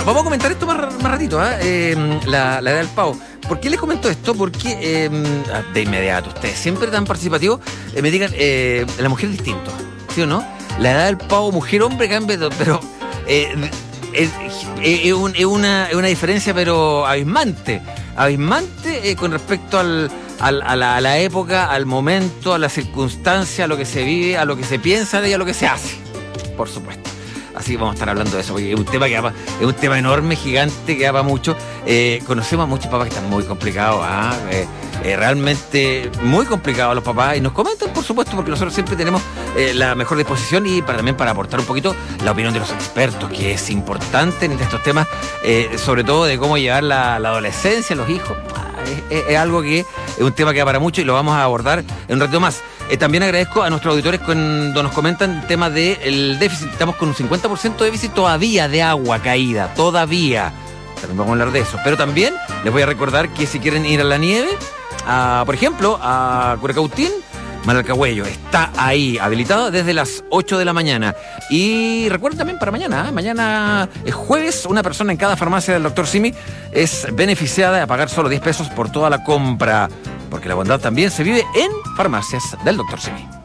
Bueno, vamos a comentar esto más ratito, la edad del pavo. ¿Por qué les comento esto? Porque de inmediato, ustedes siempre tan participativos, me digan, la mujer es distinto, ¿sí o no? La edad del pavo, mujer-hombre cambia, pero es una diferencia, pero abismante con respecto a la época, al momento, a la circunstancia, a lo que se vive, a lo que se piensa y a lo que se hace, por supuesto. Así que vamos a estar hablando de eso, porque es un tema es un tema enorme, gigante, que da para mucho. Conocemos a muchos papás que están muy complicados, realmente muy complicados los papás, y nos comentan, por supuesto, porque nosotros siempre tenemos la mejor disposición y también para aportar un poquito la opinión de los expertos, que es importante en estos temas, sobre todo de cómo llevar la adolescencia, los hijos. Es algo que es un tema que da para mucho y lo vamos a abordar en un ratito más. También agradezco a nuestros auditores cuando nos comentan el tema del déficit. Estamos con un 50% de déficit todavía de agua caída, todavía. También vamos a hablar de eso. Pero también les voy a recordar que si quieren ir a la nieve, por ejemplo, a Curacautín, Manalcahuello está ahí, habilitado desde las 8 de la mañana. Y recuerden también para mañana es jueves, una persona en cada farmacia del Dr. Simi es beneficiada a pagar solo 10 pesos por toda la compra, porque la bondad también se vive en farmacias del Dr. Simi.